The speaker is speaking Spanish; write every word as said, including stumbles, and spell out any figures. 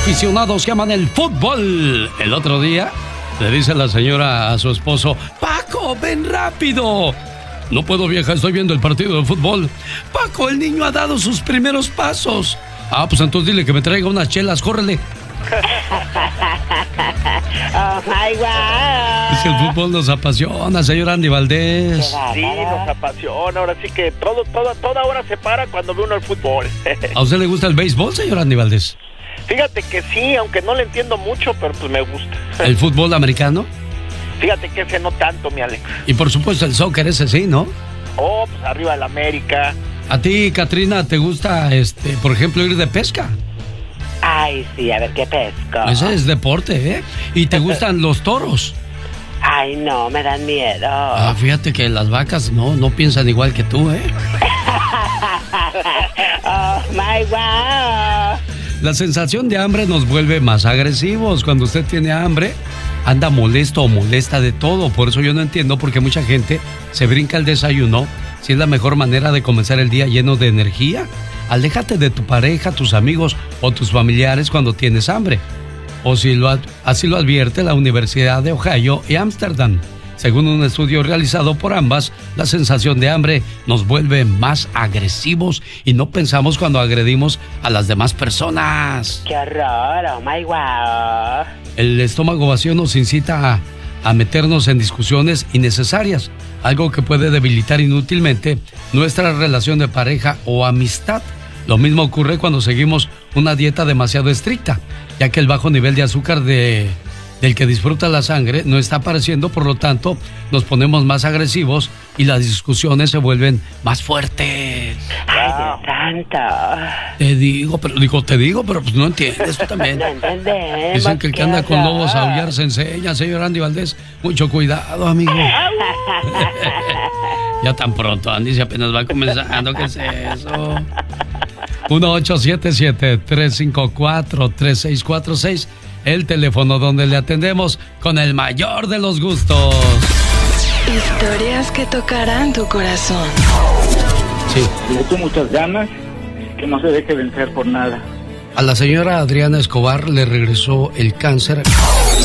aficionados que aman el fútbol. El otro día le dice la señora a su esposo: Paco, ven rápido. No puedo, vieja, estoy viendo el partido de fútbol. Paco, el niño ha dado sus primeros pasos. Ah, pues entonces dile que me traiga unas chelas, córrele. Oh my God. Es que el fútbol nos apasiona, señor Andy Valdés. Sí, nos apasiona. Ahora sí que todo, todo, toda hora se para cuando ve uno el fútbol. ¿A usted le gusta el béisbol, señor Andy Valdés? Fíjate que sí, aunque no le entiendo mucho, pero pues me gusta. ¿El fútbol americano? Fíjate que ese no tanto, mi Alex. Y por supuesto el soccer, ese sí, ¿no? Oh, pues arriba el América. ¿A ti, Katrina, te gusta, este, por ejemplo, ir de pesca? Ay, sí, a ver qué pesco. Ese es deporte, ¿eh? ¿Y te gustan los toros? Ay, no, me dan miedo. Ah, fíjate que las vacas no, no piensan igual que tú, ¿eh? Oh my God. La sensación de hambre nos vuelve más agresivos. Cuando usted tiene hambre, anda molesto o molesta de todo. Por eso yo no entiendo por qué mucha gente se brinca el desayuno si es la mejor manera de comenzar el día lleno de energía. Aléjate de tu pareja, tus amigos o tus familiares cuando tienes hambre. O si lo, así lo advierte la Universidad de Ohio y Ámsterdam. Según un estudio realizado por ambas, la sensación de hambre nos vuelve más agresivos y no pensamos cuando agredimos a las demás personas. Qué horror, oh my God. El estómago vacío nos incita a, a meternos en discusiones innecesarias, algo que puede debilitar inútilmente nuestra relación de pareja o amistad. Lo mismo ocurre cuando seguimos una dieta demasiado estricta, ya que el bajo nivel de azúcar de, del que disfruta la sangre no está apareciendo, por lo tanto nos ponemos más agresivos y las discusiones se vuelven más fuertes. Ay, Dios santo. Te digo, pero digo, te digo, pero pues no entiendes tú también. No entendemos. Dicen que el que qué anda con horror. lobos a aullar se enseña, señor Andy Valdés. Mucho cuidado, amigo. Ya tan pronto, Andy, si apenas va comenzando, ¿qué es eso? uno ocho siete siete, tres cinco cuatro, tres seis cuatro seis, el teléfono donde le atendemos con el mayor de los gustos. Historias que tocarán tu corazón. Sí. Le echo muchas ganas, que no se deje vencer por nada. A la señora Adriana Escobar le regresó el cáncer